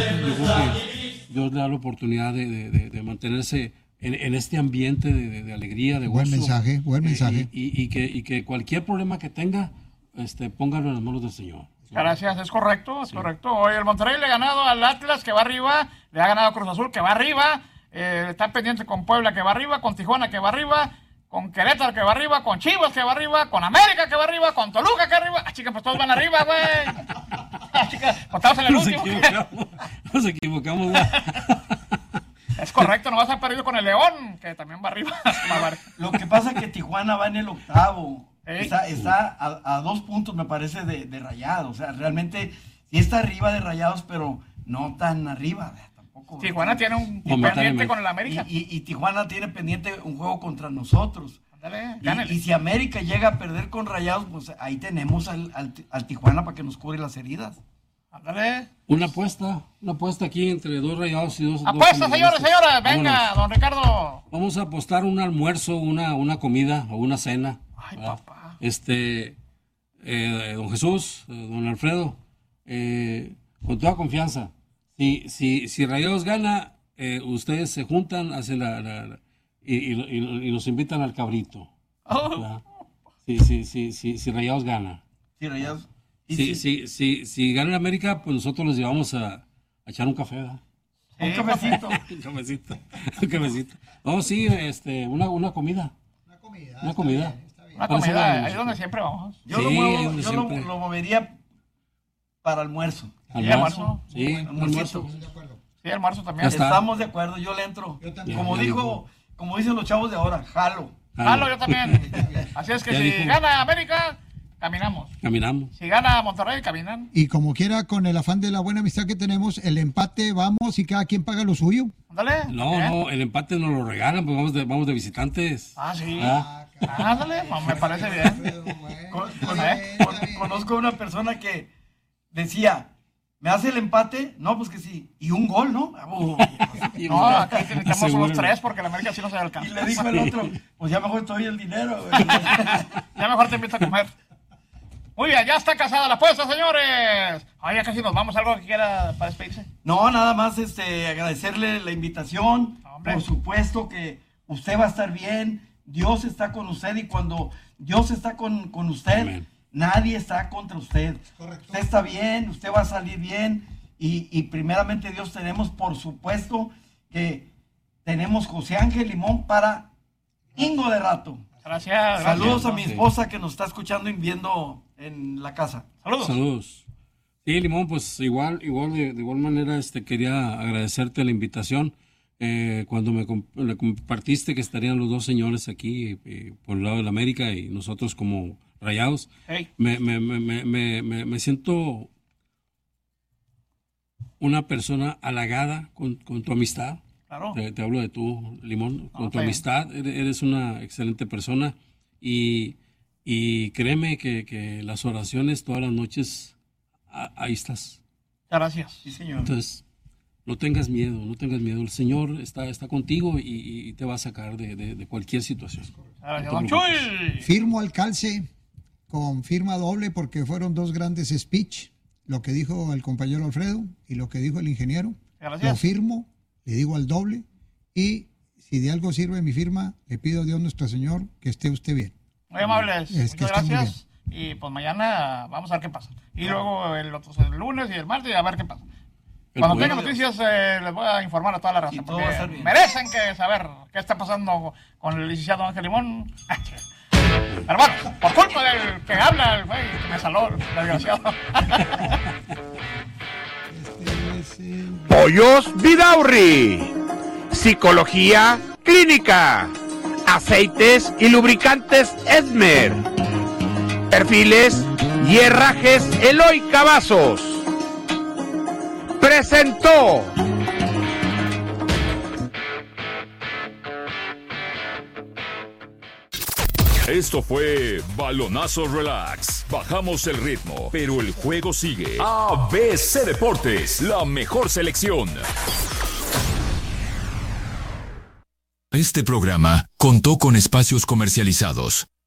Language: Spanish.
Yo creo que Dios le da la oportunidad de mantenerse en este ambiente de alegría, de gozo. Buen mensaje. Y que cualquier problema que tenga, póngalo en las manos del Señor. Gracias, es correcto, es correcto. Hoy el Monterrey le ha ganado al Atlas, que va arriba, le ha ganado a Cruz Azul, que va arriba, está pendiente con Puebla, que va arriba, con Tijuana, que va arriba, con Querétaro, que va arriba, con Chivas, que va arriba, con América, que va arriba, con Toluca, que va arriba. Ah, chica, pues todos van arriba, güey. Ah, chica, pues estamos en el último. Nos equivocamos, güey. Es correcto, no vas a perder con el León, que también va arriba. Lo que pasa es que Tijuana va en el octavo. Está a 2 puntos, me parece, de Rayados. O sea, realmente sí está arriba de Rayados, pero no tan arriba. Tampoco. Tijuana tiene un pendiente con el América. Y Tijuana tiene pendiente un juego contra nosotros. Ándale, y si América llega a perder con Rayados, pues ahí tenemos al Tijuana para que nos cubre las heridas. Ándale. Una apuesta aquí entre 2 Rayados y 2. Apuesta, señores, venga, Vámonos. Don Ricardo. Vamos a apostar un almuerzo, una comida o una cena. Ay, papá. Don Jesús, don Alfredo, con toda confianza, si Rayados gana, ustedes se juntan, hacen y nos invitan al cabrito. Si Rayados gana. Si Rayados. Si gana en América, pues nosotros les llevamos a echar un café, ¿verdad? Un cafecito. Un cafecito. No, sí, una comida. Una comida. Una comida, ahí es donde siempre vamos. Yo lo movería para almuerzo. ¿Almuerzo? Sí, almuerzo. Sí, almuerzo también. Estamos de acuerdo, yo le entro. Yo también. Como dicen los chavos de ahora, jalo. Jalo, yo también. Así es que si gana América, caminamos. Si gana Monterrey, caminan. Y como quiera, con el afán de la buena amistad que tenemos, el empate vamos y cada quien paga lo suyo. Ándale. No, el empate nos lo regalan, pues vamos de visitantes. Ah, sí. Ándale, me parece bien. Conozco a una persona que decía, ¿me hace el empate? No, pues que sí. Y un gol, ¿no? No, aquí necesitamos unos 3 porque la América sí no se alcanza. Y le dijo el otro, pues ya mejor te doy el dinero. Ya mejor te invito a comer. Muy bien, ya está casada la apuesta, señores. Ay, ya casi nos vamos. ¿Algo que quiera para despedirse? No, nada más agradecerle la invitación. Hombre. Por supuesto que usted va a estar bien. Dios está con usted y cuando Dios está con usted, amén, nadie está contra usted. Correcto. Usted está bien, usted va a salir bien y primeramente Dios tenemos, por supuesto, que tenemos José Ángel Limón para Ingo de Rato. Gracias. Saludos a mi esposa que nos está escuchando y viendo en la casa. Saludos. Sí, Limón, pues igual de igual manera quería agradecerte la invitación. Cuando me compartiste que estarían los 2 señores aquí por el lado de la América y nosotros como Rayados, me siento una persona halagada con tu amistad. Claro. Te hablo de tú, Limón, con tu amistad. Eres una excelente persona y créeme que las oraciones todas las noches, ahí estás. Gracias. Sí, señor. Entonces, no tengas miedo. El Señor está contigo y te va a sacar de cualquier situación. Don Chuy. Firmo al calce con firma doble porque fueron 2 grandes speech. Lo que dijo el compañero Alfredo y lo que dijo el ingeniero. Gracias. Lo firmo, le digo al doble y si de algo sirve mi firma, le pido a Dios nuestro Señor que esté usted bien. Muy amables. Muchas gracias. Y pues mañana vamos a ver qué pasa. Y luego el lunes y el martes y a ver qué pasa. Cuando tenga noticias les voy a informar a toda la raza, porque merecen que saber qué está pasando con el licenciado Ángel Limón. Pero bueno, por culpa del que habla, el güey, me saló el desgraciado. Pollos Vidaurri, psicología clínica, aceites y lubricantes Esmer, perfiles y herrajes Eloy Cavazos. Presentó. Esto fue Balonazo Relax. Bajamos el ritmo, pero el juego sigue. ABC Deportes, la mejor selección. Este programa contó con espacios comercializados.